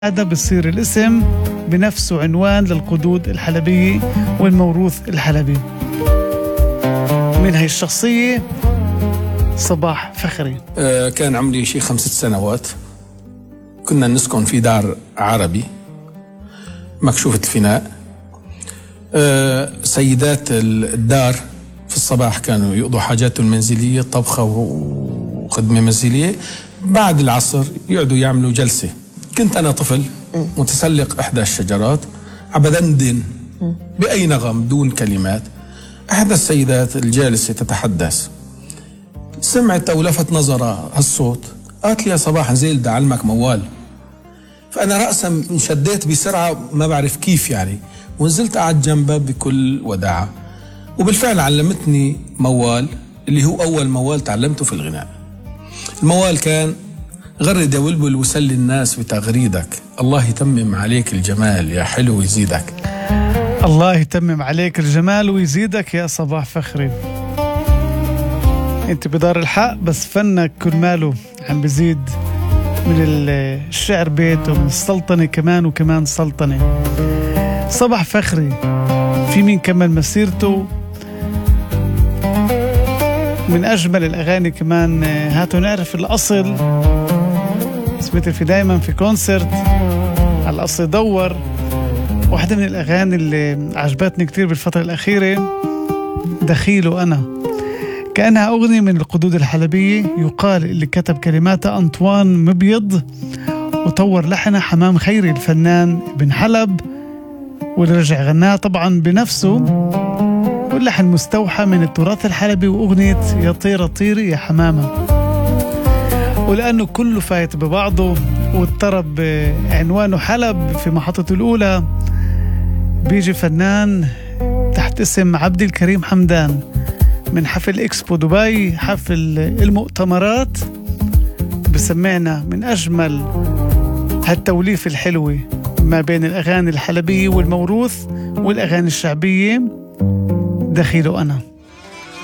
هذا بصير الاسم بنفسه عنوان للقدود الحلبية والموروث الحلبي. من هاي الشخصية صباح فخري. كان عمري شي 5 سنوات. كنا نسكن في دار عربي مكشوفة الفناء. سيدات الدار في الصباح كانوا يقضوا حاجاتهم المنزلية، طبخة وخدمة منزلية. بعد العصر يقعدوا يعملوا جلسة. كنت أنا طفل متسلق إحدى الشجرات عبدندن بأي نغم دون كلمات. إحدى السيدات الجالسة تتحدث سمعت أو لفت نظرها هالصوت، قالت لي يا صباح نزيل دا علمك موال. فأنا رأسا انشديت بسرعة ما بعرف كيف يعني، ونزلت قعدت جنبها بكل وداعة. وبالفعل علمتني موال اللي هو أول موال تعلمته في الغناء. الموال كان: غرد يا بلبل وسلي الناس بتغريدك، الله يتمم عليك الجمال يا حلو ويزيدك. الله يتمم عليك الجمال ويزيدك يا صباح فخري. انت بدار الحق، بس فنك كل ماله عم بزيد من الشعر بيت ومن السلطنة كمان وكمان سلطنة. صباح فخري في مين كمل مسيرته من أجمل الأغاني كمان. هاتوا نعرف الأصل. سمعت في دايما في كونسرت على الأصل دور. واحدة من الأغاني اللي عجبتني كتير بالفترة الأخيرة دخيله أنا، كأنها أغنية من القدود الحلبية. يقال اللي كتب كلماتها أنطوان مبيض، وطور لحنها حمام خيري الفنان ابن حلب، واللي رجع غناها طبعا بنفسه. واللحن مستوحى من التراث الحلبي وأغنية يا طيرة طيري يا حمامة. ولأنه كله فايت ببعضه والطرب عنوانه حلب في محطته الأولى، بيجي فنان تحت اسم عبد الكريم حمدان من حفل إكسبو دبي، حفل المؤتمرات، بسمعنا من أجمل هالتوليف الحلوة ما بين الأغاني الحلبية والموروث والأغاني الشعبية. دخيله أنا.